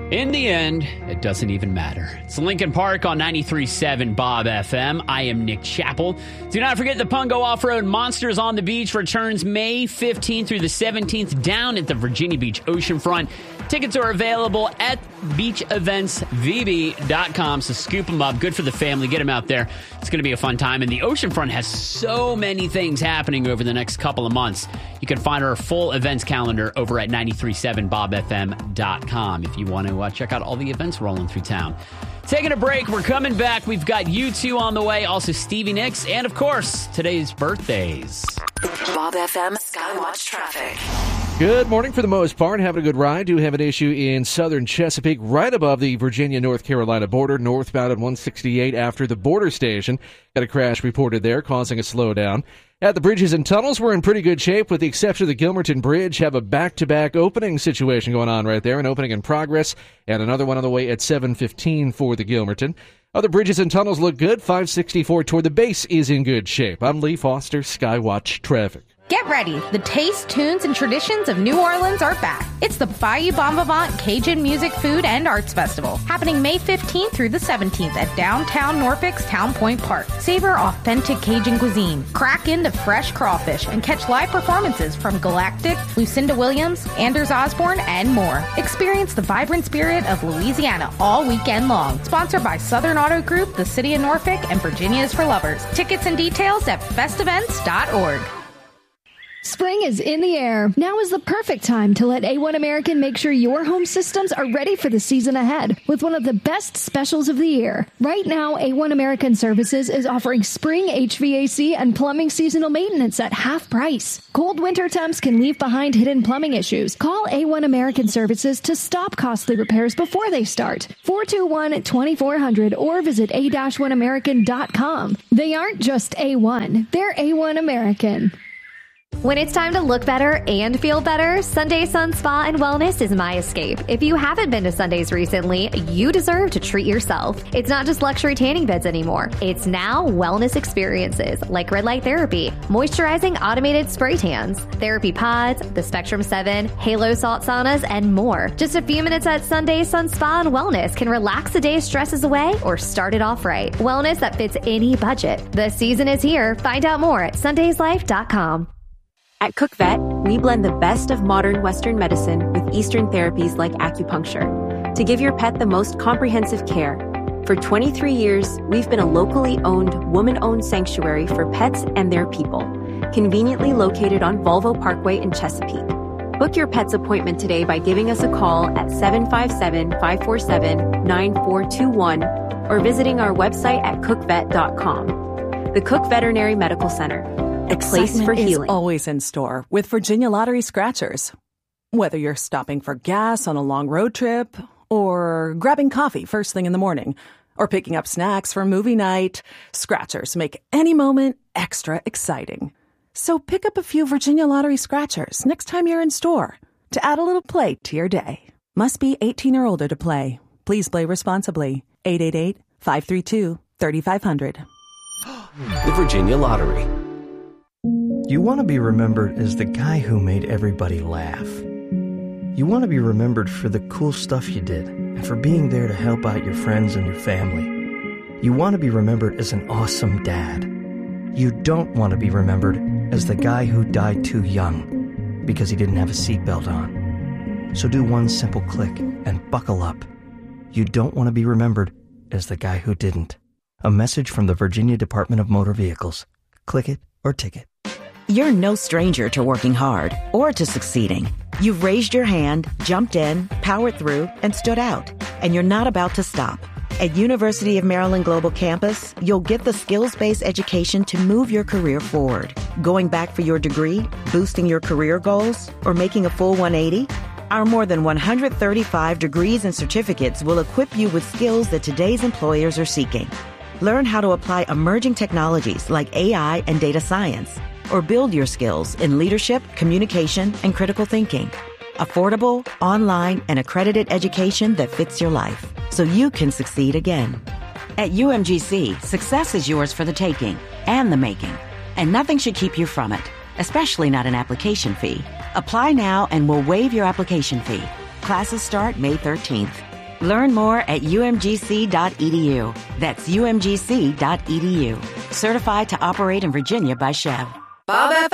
In the end, it doesn't even matter. It's Lincoln Park on 93.7 Bob FM. I am Nick Chappell. Do not forget the Pungo Off-Road Monsters on the Beach returns May 15th through the 17th down at the Virginia Beach Oceanfront. Tickets are available at beacheventsvb.com, so scoop them up. Good for the family. Get them out there. It's going to be a fun time. And the Oceanfront has so many things happening over the next couple of months. You can find our full events calendar over at 937bobfm.com if you want to check out all the events rolling through town. Taking a break. We're coming back. We've got U2 on the way, also Stevie Nicks, and of course, today's birthdays. Bob FM Skywatch Traffic. Good morning for the most part. Having a good ride. Do have an issue in southern Chesapeake, right above the Virginia-North Carolina border, northbound at 168 after the border station. Got a crash reported there, causing a slowdown. At the bridges and tunnels, we're in pretty good shape, with the exception of the Gilmerton Bridge. Have a back-to-back opening situation going on right there, an opening in progress, and another one on the way at 7:15 for the Gilmerton. Other bridges and tunnels look good. 564 toward the base is in good shape. I'm Lee Foster, Skywatch Traffic. Get ready. The taste, tunes, and traditions of New Orleans are back. It's the Bayou Bon Vivant Cajun Music, Food, and Arts Festival, happening May 15th through the 17th at downtown Norfolk's Town Point Park. Savor authentic Cajun cuisine, crack into fresh crawfish, and catch live performances from Galactic, Lucinda Williams, Anders Osborne, and more. Experience the vibrant spirit of Louisiana all weekend long. Sponsored by Southern Auto Group, the City of Norfolk, and Virginia is for Lovers. Tickets and details at festevents.org. Spring is in the air. Now is the perfect time to let A1 American make sure your home systems are ready for the season ahead with one of the best specials of the year. Right now, A1 American Services is offering spring HVAC and plumbing seasonal maintenance at half price. Cold winter temps can leave behind hidden plumbing issues. Call A1 American Services to stop costly repairs before they start. 421-2400 or visit a-1american.com. They aren't just A1, they're A1 American. When it's time to look better and feel better, Sunday Sun Spa and Wellness is my escape. If you haven't been to Sundays recently, you deserve to treat yourself. It's not just luxury tanning beds anymore. It's now wellness experiences like red light therapy, moisturizing automated spray tans, therapy pods, the Spectrum 7, Halo salt saunas, and more. Just a few minutes at Sunday Sun Spa and Wellness can relax the day's stresses away or start it off right. Wellness that fits any budget. The season is here. Find out more at sundayslife.com. At Cook Vet, we blend the best of modern Western medicine with Eastern therapies like acupuncture to give your pet the most comprehensive care. For 23 years, we've been a locally owned, woman-owned sanctuary for pets and their people, conveniently located on Volvo Parkway in Chesapeake. Book your pet's appointment today by giving us a call at 757-547-9421 or visiting our website at cookvet.com. The Cook Veterinary Medical Center. A place for healing. Is always in store with Virginia Lottery Scratchers. Whether you're stopping for gas on a long road trip, or grabbing coffee first thing in the morning, or picking up snacks for movie night, Scratchers make any moment extra exciting. So pick up a few Virginia Lottery Scratchers next time you're in store to add a little play to your day. Must be 18 or older to play. Please play responsibly. 888-532-3500. The Virginia Lottery. You want to be remembered as the guy who made everybody laugh. You want to be remembered for the cool stuff you did and for being there to help out your friends and your family. You want to be remembered as an awesome dad. You don't want to be remembered as the guy who died too young because he didn't have a seatbelt on. So do one simple click and buckle up. You don't want to be remembered as the guy who didn't. A message from the Virginia Department of Motor Vehicles. Click it or ticket. You're no stranger to working hard or to succeeding. You've raised your hand, jumped in, powered through, and stood out. And you're not about to stop. At University of Maryland Global Campus, you'll get the skills-based education to move your career forward. Going back for your degree, boosting your career goals, or making a full 180? Our more than 135 degrees and certificates will equip you with skills that today's employers are seeking. Learn how to apply emerging technologies like AI and data science, or build your skills in leadership, communication, and critical thinking. Affordable, online, and accredited education that fits your life, so you can succeed again. At UMGC, success is yours for the taking and the making, and nothing should keep you from it, especially not an application fee. Apply now and we'll waive your application fee. Classes start May 13th. Learn more at umgc.edu. That's umgc.edu. Certified to operate in Virginia by Chev. Bob